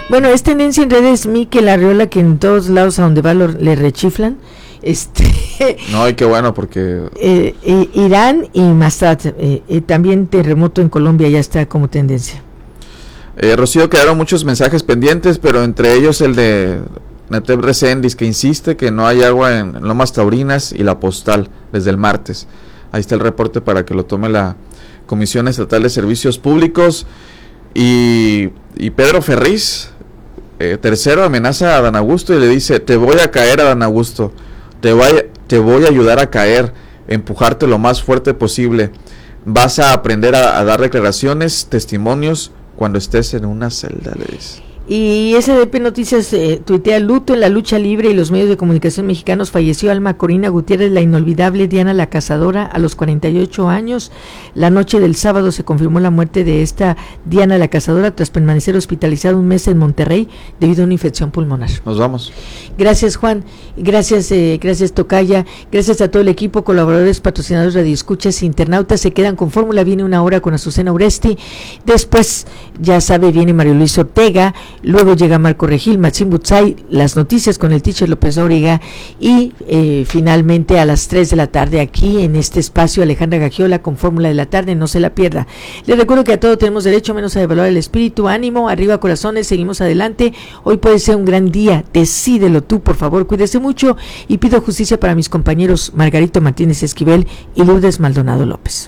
Bueno, es tendencia en redes Mikel Arriola, que en todos lados a donde va le rechiflan. No, y qué bueno, porque Irán y Masad, también terremoto en Colombia ya está como tendencia. Rocío, quedaron muchos mensajes pendientes, pero entre ellos el de Nateb Recendis, que insiste que no hay agua en Lomas Taurinas y La Postal desde el martes. Ahí está el reporte para que lo tome la Comisión Estatal de Servicios Públicos. Y Pedro Ferriz, tercero, amenaza a Adán Augusto y le dice: te voy a caer, Adán Augusto, te voy a ayudar a caer, empujarte lo más fuerte posible, vas a aprender a dar declaraciones, testimonios cuando estés en una celda, le dice. Y SDP Noticias tuitea: luto en la lucha libre y los medios de comunicación mexicanos. Falleció Alma Corina Gutiérrez, la inolvidable Diana la Cazadora, a los 48 años. La noche del sábado se confirmó la muerte de esta Diana la Cazadora tras permanecer hospitalizada un mes en Monterrey debido a una infección pulmonar. Nos vamos. Gracias, Juan. Gracias Tocaya. Gracias a todo el equipo, colaboradores, patrocinadores, radioescuchas, internautas. Se quedan con Fórmula. Viene Una Hora con Azucena Uresti. Después, ya sabe, viene Mario Luis Ortega. Luego llega Marco Regil, Maxim Butzai, las noticias con el teacher López Dóriga y finalmente a las 3 de la tarde aquí en este espacio Alejandra Gagiola con Fórmula de la Tarde, no se la pierda. Les recuerdo que a todo tenemos derecho, menos a devaluar el espíritu. Ánimo, arriba corazones, seguimos adelante. Hoy puede ser un gran día, decídelo tú, por favor, cuídese mucho y pido justicia para mis compañeros Margarito Martínez Esquivel y Lourdes Maldonado López.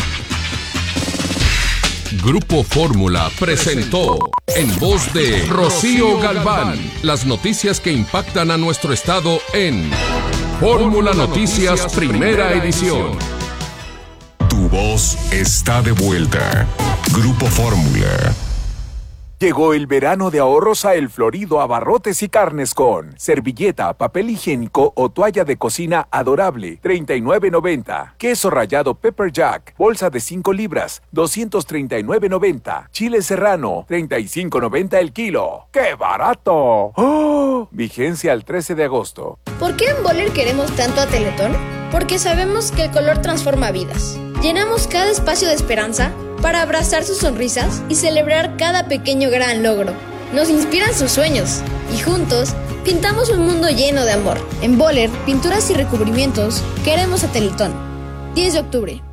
Grupo Fórmula presentó, en voz de Rocío Galván, las noticias que impactan a nuestro estado en Fórmula Noticias Primera Edición. Tu voz está de vuelta. Grupo Fórmula. Llegó el verano de ahorros a El Florido Abarrotes y Carnes con servilleta, papel higiénico o toalla de cocina adorable, $39.90. Queso rallado Pepper Jack, bolsa de 5 libras, $239.90. Chile serrano, $35.90 el kilo. ¡Qué barato! ¡Oh! Vigencia al 13 de agosto. ¿Por qué en Boller queremos tanto a Teletón? Porque sabemos que el color transforma vidas. Llenamos cada espacio de esperanza para abrazar sus sonrisas y celebrar cada pequeño gran logro. Nos inspiran sus sueños y juntos pintamos un mundo lleno de amor. En Boller, pinturas y recubrimientos, queremos a Teletón. 10 de octubre.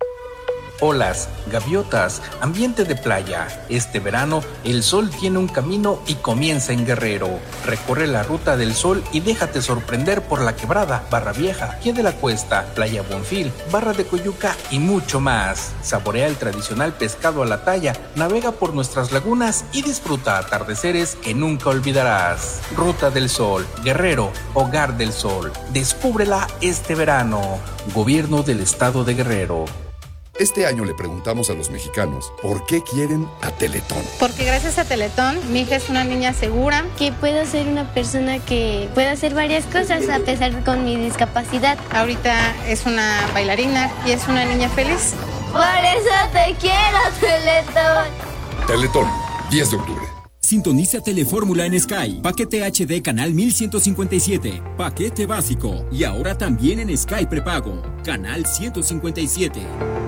Olas, gaviotas, ambiente de playa. Este verano, el sol tiene un camino y comienza en Guerrero. Recorre la ruta del sol y déjate sorprender por La Quebrada, Barra Vieja, Pie de la Cuesta, Playa Bonfil, Barra de Coyuca y mucho más. Saborea el tradicional pescado a la talla, navega por nuestras lagunas y disfruta atardeceres que nunca olvidarás. Ruta del Sol, Guerrero, Hogar del Sol. Descúbrela este verano. Gobierno del Estado de Guerrero. Este año le preguntamos a los mexicanos por qué quieren a Teletón. Porque gracias a Teletón, mi hija es una niña segura. Que puedo ser una persona que pueda hacer varias cosas a pesar de con mi discapacidad. Ahorita es una bailarina y es una niña feliz. Por eso te quiero, Teletón. Teletón, 10 de octubre. Sintoniza Telefórmula en Sky. Paquete HD canal 1157. Paquete básico. Y ahora también en Sky prepago. Canal 157.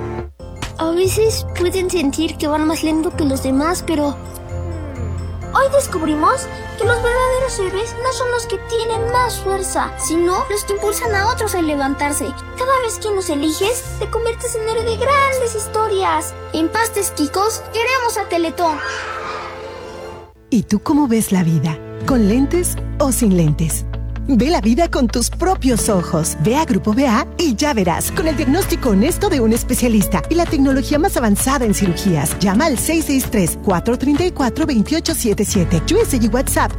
A veces pueden sentir que van más lento que los demás, pero hoy descubrimos que los verdaderos héroes no son los que tienen más fuerza, sino los que impulsan a otros a levantarse. Cada vez que nos eliges, te conviertes en héroe de grandes historias. En Pastes Quicos, queremos a Teletón. ¿Y tú cómo ves la vida? ¿Con lentes o sin lentes? Ve la vida con tus propios ojos. Ve a Grupo BA y ya verás, con el diagnóstico honesto de un especialista y la tecnología más avanzada en cirugías. Llama al 663-434-2877. USA y WhatsApp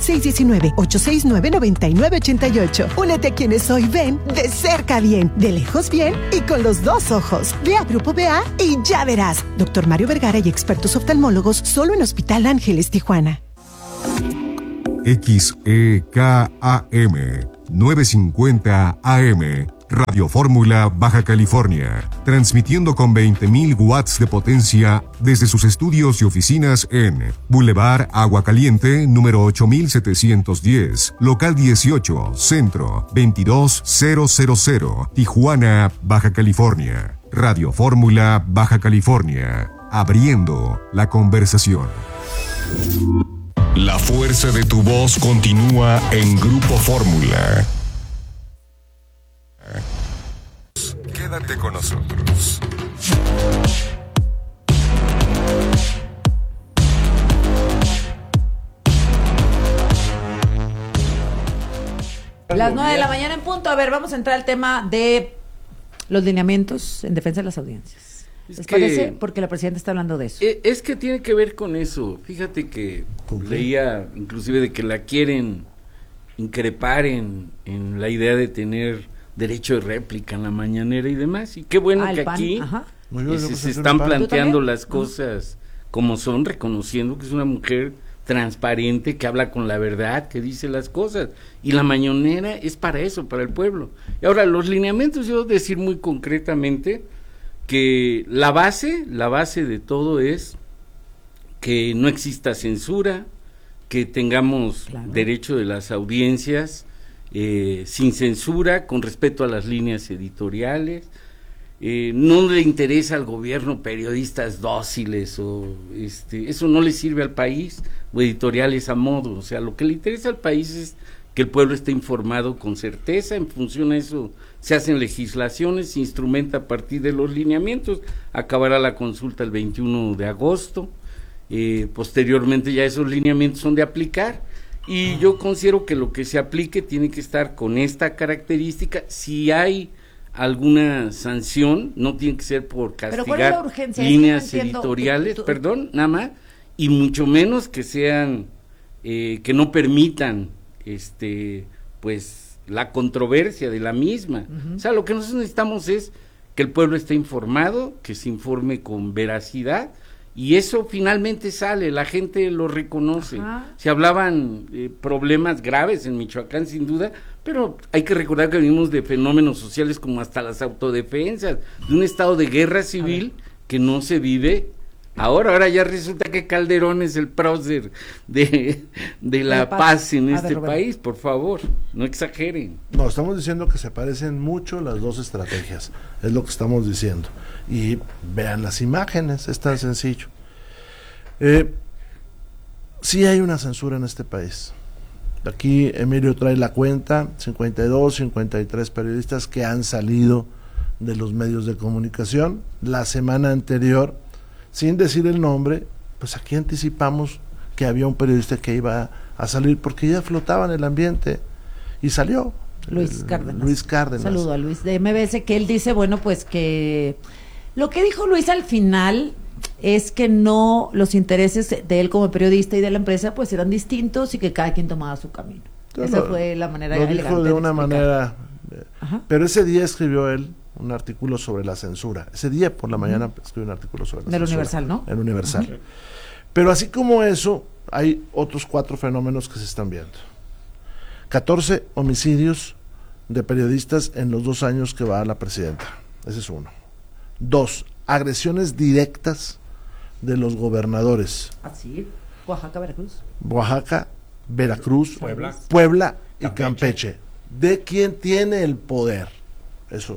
619-869-9988. Únete a quienes hoy ven de cerca bien, de lejos bien y con los dos ojos. Ve a Grupo BA y ya verás. Dr. Mario Vergara y expertos oftalmólogos solo en Hospital Ángeles, Tijuana. XEKAM 950 AM Radio Fórmula Baja California, transmitiendo con 20.000 watts de potencia desde sus estudios y oficinas en Boulevard Agua Caliente, número 8710, local 18, centro 22000, Tijuana, Baja California. Radio Fórmula Baja California, abriendo la conversación. La fuerza de tu voz continúa en Grupo Fórmula. Quédate con nosotros. Las 9 de la mañana en punto. A ver, vamos a entrar al tema de los lineamientos en defensa de las audiencias. ¿Les parece? Porque la presidenta está hablando de eso. Es que tiene que ver con eso. Fíjate que leía inclusive de que la quieren increpar en la idea de tener derecho de réplica en la mañanera y demás. Y qué bueno que aquí se están planteando las cosas como son, reconociendo que es una mujer transparente, que habla con la verdad, que dice las cosas, y la mañanera es para eso, para el pueblo. Y ahora, los lineamientos, yo decir muy concretamente que la base de todo es que no exista censura, que tengamos derecho de las audiencias sin censura, con respeto a las líneas editoriales. No le interesa al gobierno periodistas dóciles o eso no le sirve al país, o editoriales a modo. O sea, lo que le interesa al país es que el pueblo esté informado con certeza. En función a eso se hacen legislaciones, se instrumenta a partir de los lineamientos. Acabará la consulta el 21 de agosto, posteriormente ya esos lineamientos son de aplicar, y yo considero que lo que se aplique tiene que estar con esta característica. Si hay alguna sanción, no tiene que ser por castigar líneas editoriales, nada más, y mucho menos que sean, que no permitan, pues, la controversia de la misma. O sea, lo que nosotros necesitamos es que el pueblo esté informado, que se informe con veracidad, y eso finalmente sale, la gente lo reconoce. Se hablaban problemas graves en Michoacán, sin duda, pero hay que recordar que venimos de fenómenos sociales como hasta las autodefensas, de un estado de guerra civil que no se vive ahora ya resulta que Calderón es el prócer de la paz en este país. Por favor, no exageren. No, estamos diciendo que se parecen mucho las dos estrategias, es lo que estamos diciendo, y vean las imágenes, es tan sencillo. Sí hay una censura en este país. Aquí Emilio trae la cuenta, 52, 53 periodistas que han salido de los medios de comunicación. La semana anterior, sin decir el nombre, pues aquí anticipamos que había un periodista que iba a salir porque ya flotaba en el ambiente y salió. Luis Cárdenas. Saludo a Luis de MBS, que él dice, bueno, pues que lo que dijo Luis al final es que no, los intereses de él como periodista y de la empresa pues eran distintos y que cada quien tomaba su camino. Esa fue la manera elegante. Lo dijo de una manera, pero ese día escribió él un artículo sobre la censura. Ese día por la mañana escribió un artículo sobre la censura. Del Universal, ¿no? El Universal. Pero así como eso, hay otros 4 fenómenos que se están viendo. 14 homicidios de periodistas en los 2 años que va la presidenta. Ese es uno. 2, agresiones directas de los gobernadores. ¿Así? Oaxaca, Veracruz, Puebla y Campeche. ¿De quién tiene el poder? Eso.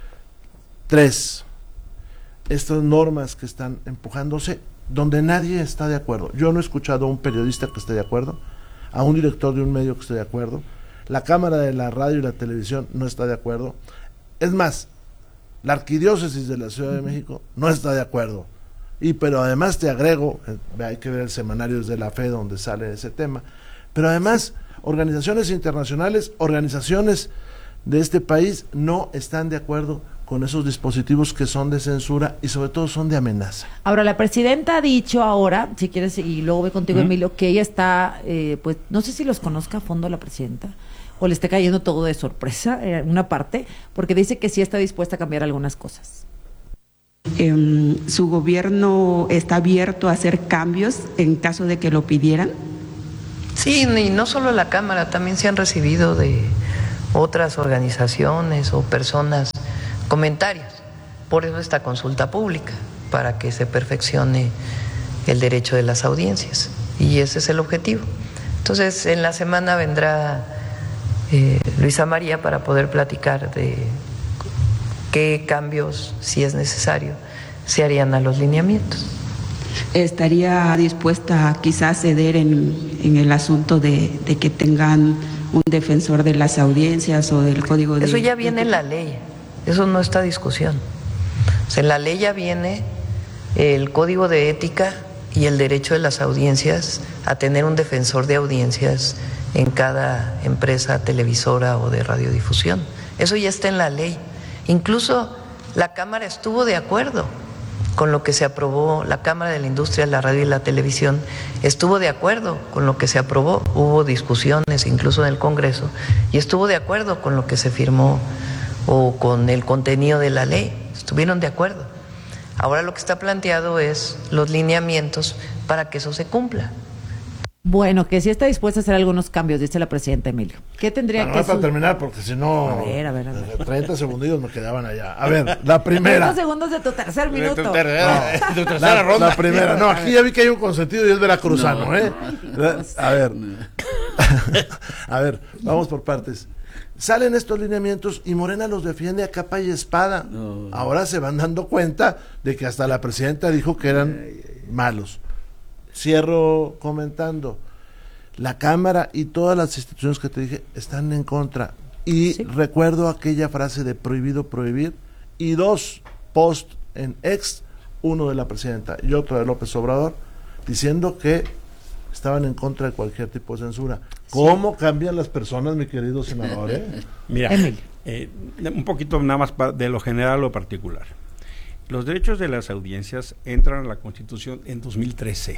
3, estas normas que están empujándose donde nadie está de acuerdo. Yo no he escuchado a un periodista que esté de acuerdo, a un director de un medio que esté de acuerdo, la Cámara de la Radio y la Televisión no está de acuerdo, es más, la Arquidiócesis de la Ciudad de México no está de acuerdo, pero además te agrego, hay que ver el Semanarios de la Fe donde sale ese tema, pero además organizaciones internacionales, organizaciones de este país no están de acuerdo con esos dispositivos que son de censura y sobre todo son de amenaza. Ahora, la presidenta ha dicho ahora, si quieres, y luego voy contigo, Emilio, que ella está, pues, no sé si los conozca a fondo la presidenta, o le esté cayendo todo de sorpresa, una parte, porque dice que sí está dispuesta a cambiar algunas cosas. ¿Su gobierno está abierto a hacer cambios en caso de que lo pidieran? Sí, y no solo la Cámara, también se han recibido de otras organizaciones o personas comentarios. Por eso esta consulta pública, para que se perfeccione el derecho de las audiencias, y ese es el objetivo. Entonces, en la semana vendrá Luisa María para poder platicar de qué cambios, si es necesario, se harían a los lineamientos. estaría dispuesta quizás a ceder en el asunto de que tengan un defensor de las audiencias o del código de... Eso ya viene en la ley, eso no está a discusión. O sea, en la ley ya viene el código de ética y el derecho de las audiencias a tener un defensor de audiencias en cada empresa televisora o de radiodifusión. Eso ya está en la ley. Incluso la Cámara estuvo de acuerdo con lo que se aprobó, la Cámara de la Industria de la Radio y la Televisión estuvo de acuerdo con lo que se aprobó, hubo discusiones incluso en el Congreso, y estuvo de acuerdo con lo que se firmó o con el contenido de la ley, estuvieron de acuerdo. Ahora lo que está planteado es los lineamientos para que eso se cumpla. Bueno, que sí está dispuesta a hacer algunos cambios, dice la presidenta Emilio. ¿Qué tendría que para terminar, porque si no... A ver. 30 segundos me quedaban allá. A ver, la primera. 30 segundos de tu tercer minuto. Tu tercera ronda. La primera. No, aquí ya vi que hay un consentido y es veracruzano, ¿eh? A ver, vamos por partes. Salen estos lineamientos y Morena los defiende a capa y espada. Ahora se van dando cuenta de que hasta la presidenta dijo que eran malos. Cierro comentando, la Cámara y todas las instituciones que te dije están en contra, y recuerdo aquella frase de prohibido prohibir, y 2 post en ex, uno de la presidenta y otro de López Obrador, diciendo que estaban en contra de cualquier tipo de censura. ¿Cómo cambian las personas, mi querido senador? Mira, un poquito nada más de lo general a lo particular. Los derechos de las audiencias entran a la Constitución en 2013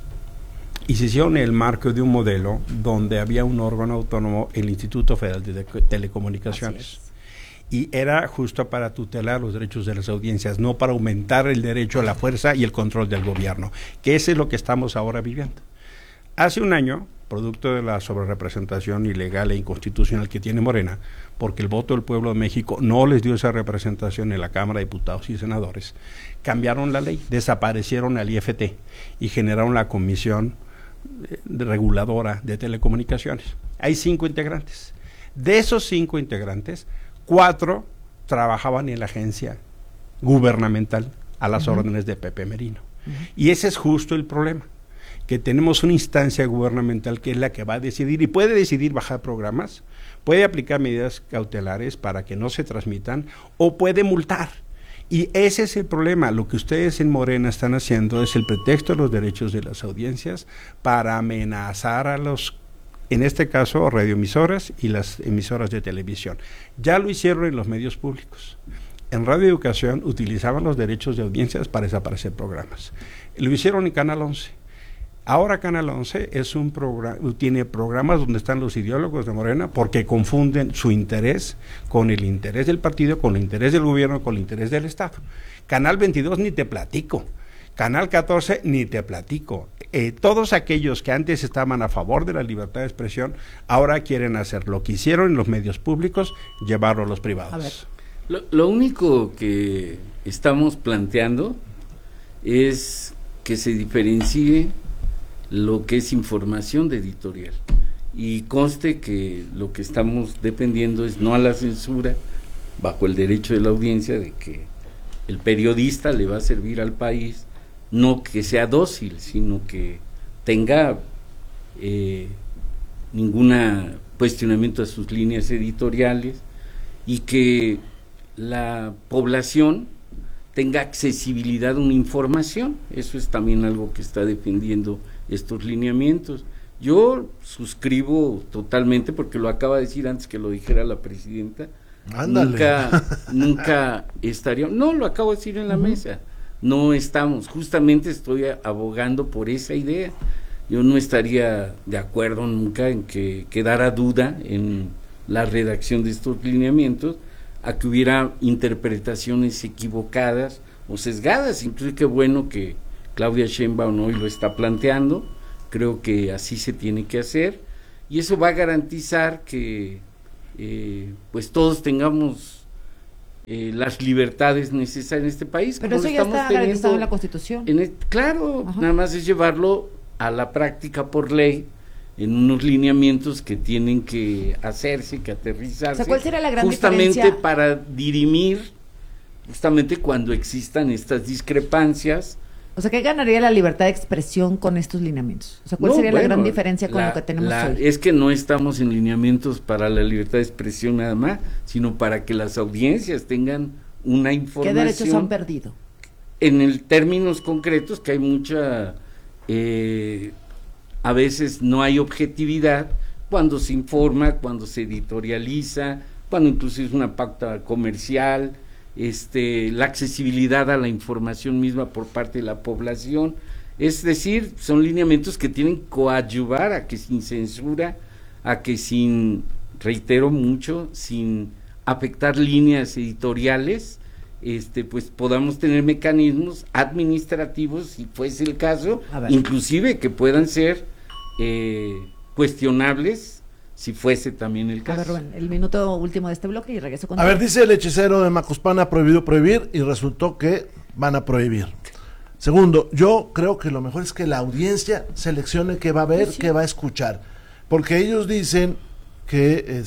y se hicieron en el marco de un modelo donde había un órgano autónomo, el Instituto Federal de Telecomunicaciones, y era justo para tutelar los derechos de las audiencias, no para aumentar el derecho a la fuerza y el control del gobierno, que ese es lo que estamos ahora viviendo. Hace un año, producto de la sobrerepresentación ilegal e inconstitucional que tiene Morena, porque el voto del pueblo de México no les dio esa representación en la Cámara de Diputados y Senadores, cambiaron la ley, desaparecieron al IFT y generaron la Comisión Reguladora de Telecomunicaciones. Hay 5 integrantes. De esos 5 integrantes, 4 trabajaban en la agencia gubernamental a las órdenes de Pepe Merino. Y ese es justo el problema, que tenemos una instancia gubernamental que es la que va a decidir, y puede decidir bajar programas, puede aplicar medidas cautelares para que no se transmitan, o puede multar. Y ese es el problema. Lo que ustedes en Morena están haciendo es el pretexto de los derechos de las audiencias para amenazar a los, en este caso, radioemisoras y las emisoras de televisión. Ya lo hicieron en los medios públicos. En Radio Educación utilizaban los derechos de audiencias para desaparecer programas. Lo hicieron en Canal 11. Ahora Canal 11 es tiene programas donde están los ideólogos de Morena porque confunden su interés con el interés del partido, con el interés del gobierno, con el interés del Estado. Canal 22 ni te platico. Canal 14 ni te platico. Todos aquellos que antes estaban a favor de la libertad de expresión ahora quieren hacer lo que hicieron en los medios públicos, llevarlo a los privados. A ver. Lo único que estamos planteando es que se diferencie lo que es información de editorial, y conste que lo que estamos defendiendo es no a la censura, bajo el derecho de la audiencia, de que el periodista le va a servir al país, no que sea dócil, sino que tenga ningún cuestionamiento a sus líneas editoriales, y que la población tenga accesibilidad a una información. Eso es también algo que está defendiendo estos lineamientos. Yo suscribo totalmente, porque lo acaba de decir antes que lo dijera la presidenta. Ándale. Nunca estaría, no, lo acabo de decir en la mesa, no estamos, justamente estoy abogando por esa idea. Yo no estaría de acuerdo nunca en que quedara duda en la redacción de estos lineamientos, a que hubiera interpretaciones equivocadas o sesgadas. Incluso qué bueno que Claudia Sheinbaum hoy lo está planteando, creo que así se tiene que hacer, y eso va a garantizar que pues todos tengamos las libertades necesarias en este país. Pero eso ya está garantizado en la Constitución. Claro, nada más es llevarlo a la práctica por ley, en unos lineamientos que tienen que hacerse, que aterrizarse. O sea, ¿cuál será la gran justamente diferencia? Para dirimir, justamente cuando existan estas discrepancias O sea, ¿qué ganaría la libertad de expresión con estos lineamientos? O sea, ¿cuál sería la gran diferencia con lo que tenemos hoy? Es que no estamos en lineamientos para la libertad de expresión nada más, sino para que las audiencias tengan una información. ¿Qué derechos han perdido? En términos concretos, que hay mucha, a veces no hay objetividad cuando se informa, cuando se editorializa, cuando incluso es una pauta comercial, la accesibilidad a la información misma por parte de la población. Es decir, son lineamientos que tienen que coadyuvar a que sin censura, a que sin, reitero mucho, sin afectar líneas editoriales, pues podamos tener mecanismos administrativos, si fuese el caso, inclusive que puedan ser cuestionables, si fuese también el caso. A ver, Rubén, el minuto último de este bloque y regreso con... A ver, dice el hechicero de Macuspana, prohibido prohibir, y resultó que van a prohibir. Segundo, yo creo que lo mejor es que la audiencia seleccione qué va a ver, qué va a escuchar, porque ellos dicen que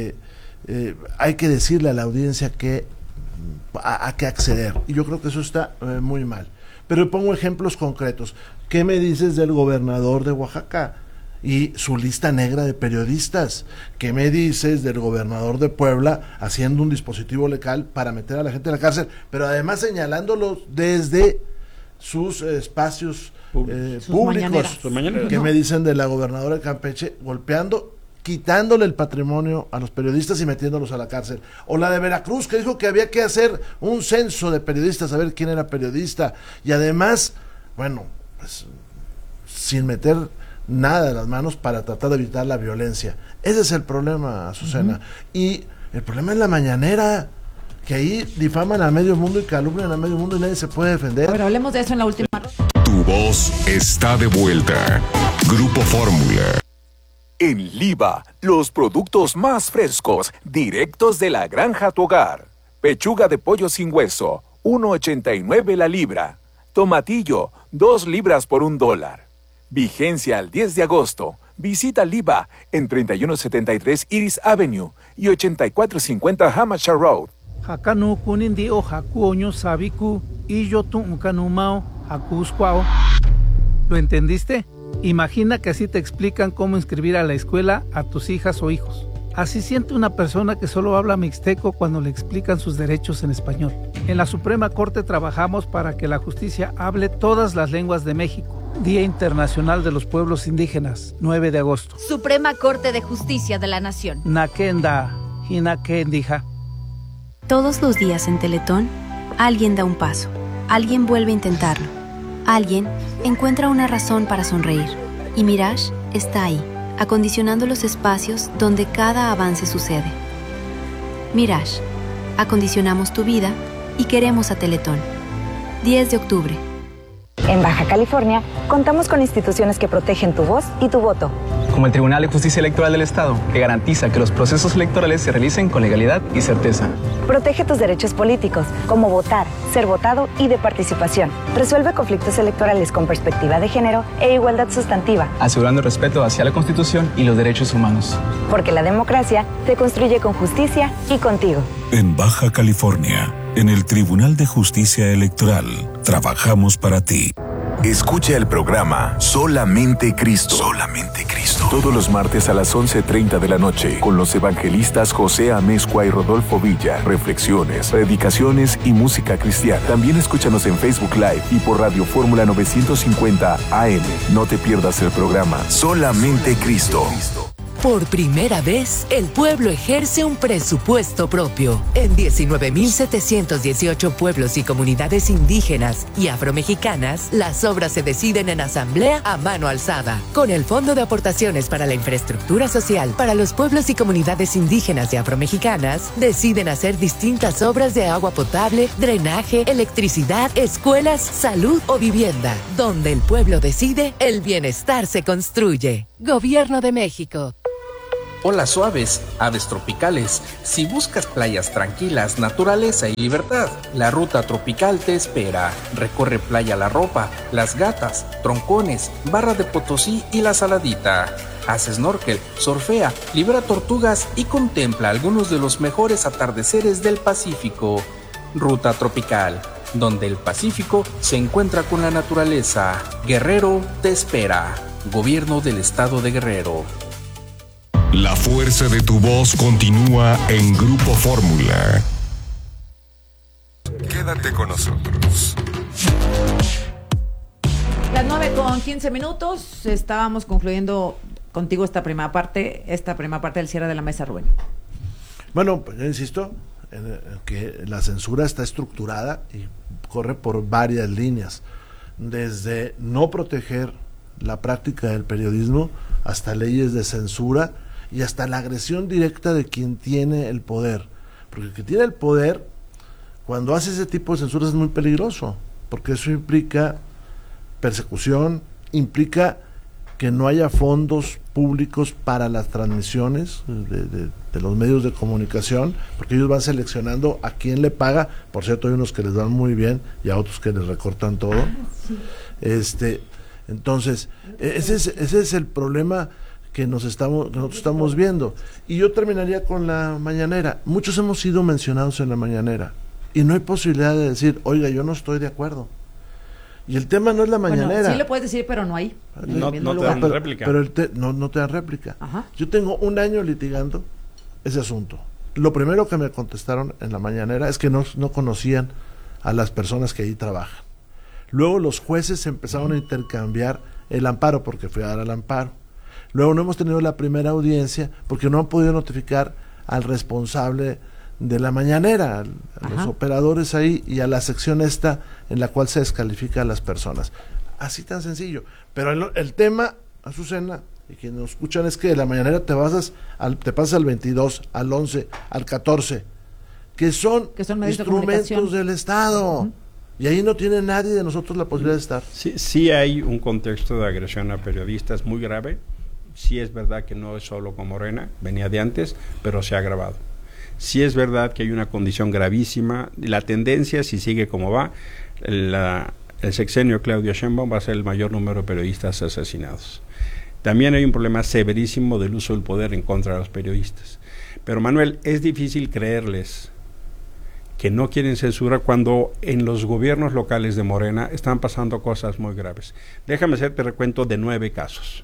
hay que decirle a la audiencia que a qué acceder, y yo creo que eso está muy mal. Pero pongo ejemplos concretos. ¿Qué me dices del gobernador de Oaxaca y su lista negra de periodistas? ¿Qué me dices del gobernador de Puebla haciendo un dispositivo legal para meter a la gente en la cárcel, pero además señalándolos desde sus espacios públicos? ¿Qué me dicen de la gobernadora de Campeche golpeando, quitándole el patrimonio a los periodistas y metiéndolos a la cárcel? O la de Veracruz, que dijo que había que hacer un censo de periodistas, saber quién era periodista, y además, bueno, pues sin meter nada de las manos para tratar de evitar la violencia. Ese es el problema, Azucena. Y el problema es la mañanera, que ahí difaman al medio mundo y calumnian al medio mundo y nadie se puede defender. Pero hablemos de eso en la última. Tu voz está de vuelta. Grupo Fórmula. En Liva, los productos más frescos, directos de la granja a tu hogar. Pechuga de pollo sin hueso, 1.89 la libra. Tomatillo, 2 libras por $1. Vigencia al 10 de agosto. Visita Liva en 3173 Iris Avenue y 8450 Hampshire Road. Hakanu kunindi o hakuoño sabiku y yo tu unkanumao hakuskwao. ¿Lo entendiste? Imagina que así te explican cómo inscribir a la escuela a tus hijas o hijos. Así siente una persona que solo habla mixteco cuando le explican sus derechos en español. En la Suprema Corte trabajamos para que la justicia hable todas las lenguas de México. Día Internacional de los Pueblos Indígenas, 9 de agosto. Suprema Corte de Justicia de la Nación. Nakenda, Hinakendija. Todos los días en Teletón, alguien da un paso, alguien vuelve a intentarlo, alguien encuentra una razón para sonreír. Y Mirage está ahí, acondicionando los espacios donde cada avance sucede. Mirage, acondicionamos tu vida y queremos a Teletón. 10 de octubre. En Baja California, contamos con instituciones que protegen tu voz y tu voto. Como el Tribunal de Justicia Electoral del Estado, que garantiza que los procesos electorales se realicen con legalidad y certeza. Protege tus derechos políticos, como votar, ser votado y de participación. Resuelve conflictos electorales con perspectiva de género e igualdad sustantiva. Asegurando el respeto hacia la Constitución y los derechos humanos. Porque la democracia se construye con justicia y contigo. En Baja California, en el Tribunal de Justicia Electoral, trabajamos para ti. Escucha el programa Solamente Cristo. Solamente Cristo. Todos los martes a las 11:30 de la noche con los evangelistas José Amezcua y Rodolfo Villa. Reflexiones, predicaciones y música cristiana. También escúchanos en Facebook Live y por Radio Fórmula 950 AM. No te pierdas el programa Solamente Cristo. Por primera vez, el pueblo ejerce un presupuesto propio. En 19.718 pueblos y comunidades indígenas y afromexicanas, las obras se deciden en asamblea a mano alzada. Con el Fondo de Aportaciones para la Infraestructura Social para los pueblos y comunidades indígenas y afromexicanas, deciden hacer distintas obras de agua potable, drenaje, electricidad, escuelas, salud o vivienda. Donde el pueblo decide, el bienestar se construye. Gobierno de México. Olas suaves, aves tropicales. Si buscas playas tranquilas, naturaleza y libertad, la ruta tropical te espera. Recorre Playa La Ropa, Las Gatas, Troncones, Barra de Potosí y La Saladita. Haz snorkel, surfea, libera tortugas y contempla algunos de los mejores atardeceres del Pacífico. Ruta tropical. donde el Pacífico se encuentra con la naturaleza. Guerrero te espera. Gobierno del Estado de Guerrero. La fuerza de tu voz continúa en Grupo Fórmula. Quédate con nosotros. Las 9:15. Estábamos concluyendo contigo esta primera parte del cierre de la mesa, Rubén. Bueno, pues yo insisto en que la censura está estructurada y corre por varias líneas, desde no proteger la práctica del periodismo hasta leyes de censura y hasta la agresión directa de quien tiene el poder, porque el que tiene el poder, cuando hace ese tipo de censura, es muy peligroso, porque eso implica persecución, implica que no haya fondos públicos para las transmisiones de los medios de comunicación, porque ellos van seleccionando a quién le paga. Por cierto, hay unos que les van muy bien y a otros que les recortan todo. Sí. Entonces, ese es el problema que nosotros estamos viendo. Y yo terminaría con la mañanera. Muchos hemos sido mencionados en la mañanera y no hay posibilidad de decir, oiga, yo no estoy de acuerdo. Y el tema no es la mañanera. Bueno, sí le puedes decir, pero no hay. No te dan réplica. Pero no te dan réplica. Ajá. Yo tengo un año litigando ese asunto. Lo primero que me contestaron en la mañanera es que no conocían a las personas que ahí trabajan. Luego los jueces empezaron a intercambiar el amparo, porque fui a dar al amparo. Luego no hemos tenido la primera audiencia porque no han podido notificar al responsable de la mañanera, a los operadores ahí y a la sección esta en la cual se descalifica a las personas. Así tan sencillo. Pero el tema, Azucena, y quienes nos escuchan, es que de la mañanera te pasas al 22, al 11, al 14, que son instrumentos del Estado. Y ahí no tiene nadie de nosotros la posibilidad de estar. Sí hay un contexto de agresión a periodistas muy grave. Sí es verdad que no es solo con Morena, venía de antes, pero se ha agravado. Sí es verdad que hay una condición gravísima. La tendencia, si sigue como va, el sexenio Claudia Sheinbaum va a ser el mayor número de periodistas asesinados. También hay un problema severísimo del uso del poder en contra de los periodistas. Pero Manuel, es difícil creerles que no quieren censura cuando en los gobiernos locales de Morena están pasando cosas muy graves. Déjame hacerte recuento de 9 casos.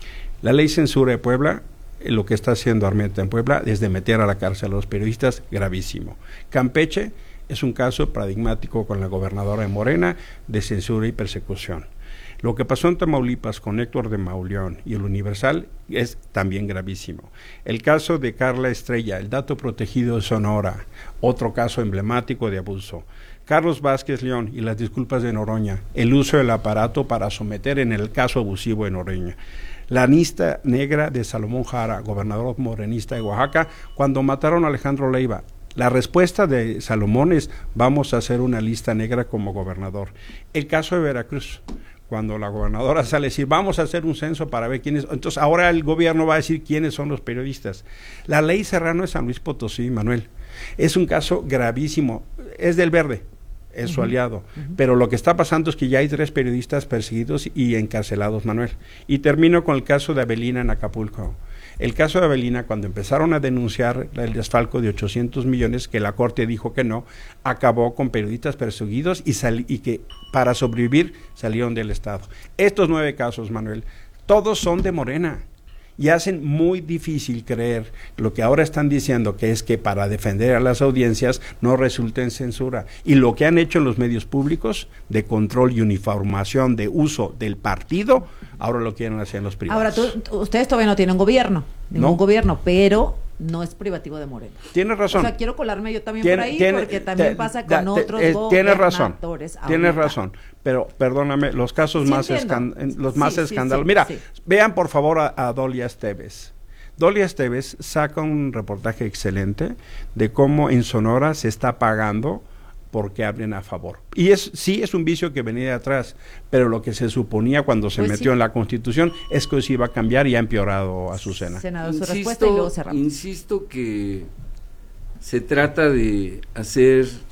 La ley censura de Puebla, lo que está haciendo Armenta en Puebla es de meter a la cárcel a los periodistas, gravísimo. Campeche es un caso paradigmático con la gobernadora de Morena de censura y persecución. Lo que pasó en Tamaulipas con Héctor de Mauleón y el Universal es también gravísimo. El caso de Carla Estrella, el dato protegido de Sonora, otro caso emblemático de abuso. Carlos Vázquez León y las disculpas de Noroña, el uso del aparato para someter en el caso abusivo de Noroña. La lista negra de Salomón Jara, gobernador morenista de Oaxaca, cuando mataron a Alejandro Leiva. La respuesta de Salomón es, vamos a hacer una lista negra como gobernador. El caso de Veracruz, cuando la gobernadora sale a decir, vamos a hacer un censo para ver quiénes, entonces ahora el gobierno va a decir quiénes son los periodistas. La ley Serrano de San Luis Potosí, Manuel, es un caso gravísimo, es del Verde, es su aliado, pero lo que está pasando es que ya hay 3 periodistas perseguidos y encarcelados, Manuel. Y termino con el caso de Avelina en Acapulco. El caso de Avelina, cuando empezaron a denunciar el desfalco de 800 millones, que la Corte dijo que no, acabó con periodistas perseguidos y que para sobrevivir salieron del Estado. Estos 9 casos, Manuel, todos son de Morena. Y hacen muy difícil creer lo que ahora están diciendo, que es que para defender a las audiencias no resulta en censura. Y lo que han hecho en los medios públicos de control y uniformación de uso del partido, ahora lo quieren hacer en los privados. Ahora, ustedes todavía no tienen gobierno, ningún gobierno, pero no es privativo de Morena. Tienes razón. O sea, quiero colarme yo también por ahí, porque también pasa con otros gobernadores. Tienes razón, pero perdóname, los casos más escandalosos. Mira, vean por favor a Dolia Esteves. Dolia Esteves saca un reportaje excelente de cómo en Sonora se está pagando porque hablen a favor. Y sí es un vicio que venía de atrás, pero lo que se suponía cuando se metió en la Constitución es que eso iba a cambiar y ha empeorado, Azucena. Senador, su respuesta y luego cerramos. Insisto que se trata de hacer